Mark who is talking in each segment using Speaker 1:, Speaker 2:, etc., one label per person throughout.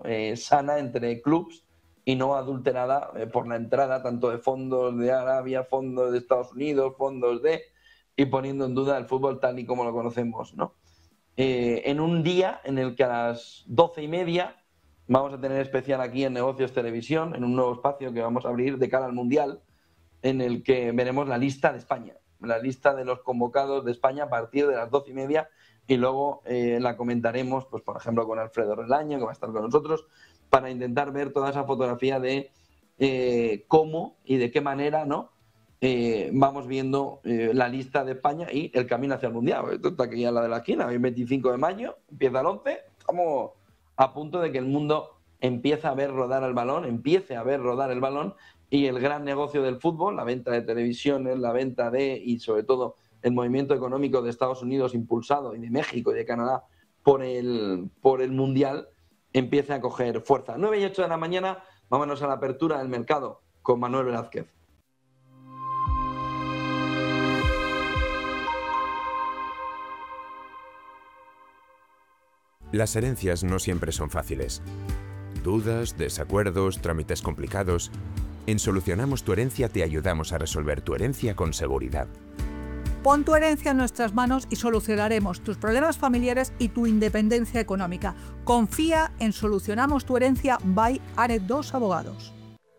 Speaker 1: sana entre clubs y no adulterada por la entrada tanto de fondos de Arabia, fondos de Estados Unidos, y poniendo en duda el fútbol tal y como lo conocemos, ¿no? En un día en el que a las 12:30 vamos a tener especial aquí en Negocios Televisión, en un nuevo espacio que vamos a abrir de cara al Mundial, en el que veremos la lista de España, la lista de los convocados de España a partir de las 12:30, y luego la comentaremos, pues por ejemplo, con Alfredo Relaño, que va a estar con nosotros, para intentar ver toda esa fotografía de cómo y de qué manera, ¿no? Vamos viendo la lista de España y el camino hacia el Mundial. Esto está aquí a la de la esquina, hoy 25 de mayo, empieza el 11, estamos a punto de que el mundo empiece a ver rodar el balón, y el gran negocio del fútbol, la venta de televisiones, la venta y sobre todo el movimiento económico de Estados Unidos impulsado, y de México y de Canadá por el Mundial, empiece a coger fuerza. 9:08 de la mañana, vámonos a la apertura del mercado con Manuel Velázquez.
Speaker 2: Las herencias no siempre son fáciles. Dudas, desacuerdos, trámites complicados. En Solucionamos tu Herencia te ayudamos a resolver tu herencia con seguridad.
Speaker 3: Pon tu herencia en nuestras manos y solucionaremos tus problemas familiares y tu independencia económica. Confía en Solucionamos tu Herencia by Aret 2 Abogados.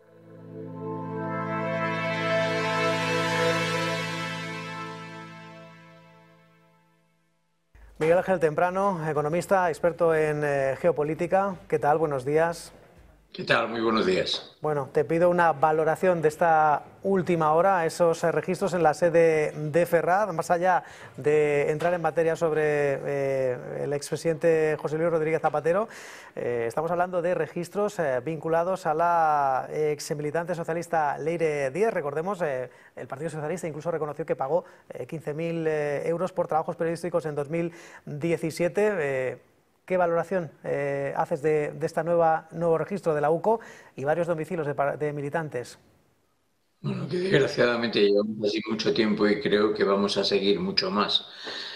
Speaker 4: Miguel Ángel Temprano, economista, experto en geopolítica. ¿Qué tal? Buenos días.
Speaker 5: ¿Qué tal? Muy buenos días.
Speaker 4: Bueno, te pido una valoración de esta última hora, esos registros en la sede de Ferraz, más allá de entrar en materia sobre el expresidente José Luis Rodríguez Zapatero. Estamos hablando de registros vinculados a la ex militante socialista Leire Díez. Recordemos, el Partido Socialista incluso reconoció que pagó 15.000 euros por trabajos periodísticos en 2017. ¿Qué valoración haces de este nuevo registro de la UCO y varios domicilios de militantes?
Speaker 5: Bueno, que desgraciadamente llevamos así mucho tiempo y creo que vamos a seguir mucho más.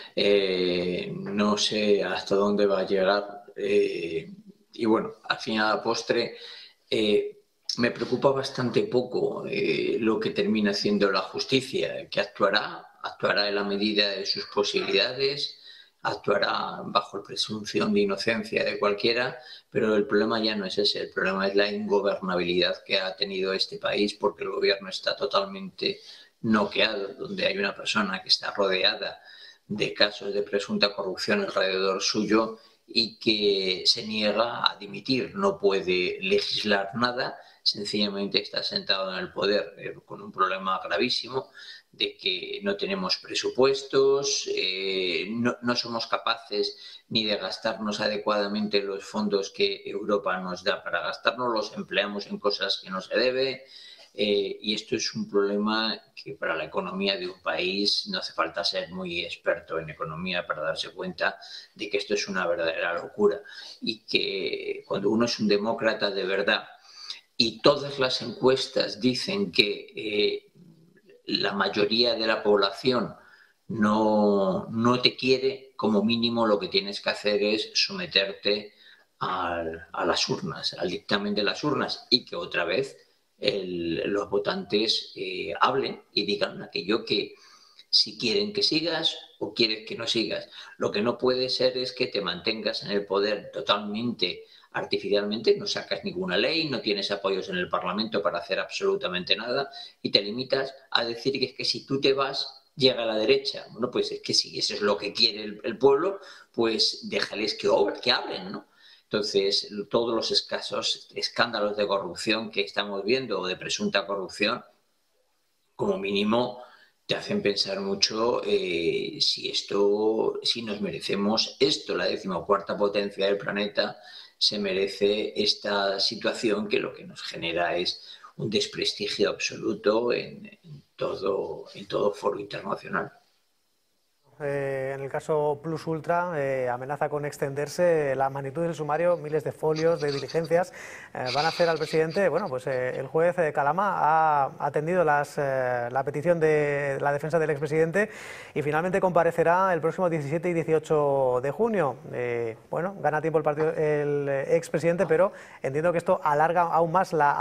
Speaker 5: No sé hasta dónde va a llegar. Y bueno, al fin y a la postre, me preocupa bastante poco lo que termina haciendo la justicia, que actuará en la medida de sus posibilidades, actuará bajo la presunción de inocencia de cualquiera, pero el problema ya no es ese, el problema es la ingobernabilidad que ha tenido este país, porque el gobierno está totalmente noqueado, donde hay una persona que está rodeada de casos de presunta corrupción alrededor suyo y que se niega a dimitir, no puede legislar nada, sencillamente está sentado en el poder con un problema gravísimo de que no tenemos presupuestos, no somos capaces ni de gastarnos adecuadamente los fondos que Europa nos da para gastarnos, los empleamos en cosas que no se debe, y esto es un problema que para la economía de un país no hace falta ser muy experto en economía para darse cuenta de que esto es una verdadera locura, y que cuando uno es un demócrata de verdad y todas las encuestas dicen que la mayoría de la población no te quiere, como mínimo lo que tienes que hacer es someterte a las urnas, al dictamen de las urnas, y que otra vez los votantes hablen y digan aquello que si quieren que sigas o quieres que no sigas. Lo que no puede ser es que te mantengas en el poder totalmente artificialmente, no sacas ninguna ley, no tienes apoyos en el Parlamento para hacer absolutamente nada y te limitas a decir que es que si tú te vas, llega a la derecha. Bueno, pues es que si eso es lo que quiere el pueblo, pues déjales que hablen, ¿no? Entonces, todos los escasos escándalos de corrupción que estamos viendo o de presunta corrupción, como mínimo, te hacen pensar mucho si nos merecemos esto, la 14ª potencia del planeta se merece esta situación que lo que nos genera es un desprestigio absoluto en todo foro internacional.
Speaker 4: en el caso Plus Ultra, amenaza con extenderse la magnitud del sumario, miles de folios, de diligencias. Van a hacer al presidente, bueno, pues el juez Calama ha atendido la petición de la defensa del expresidente y finalmente comparecerá el próximo 17 y 18 de junio. Bueno, gana tiempo el expresidente, pero entiendo que esto alarga aún más la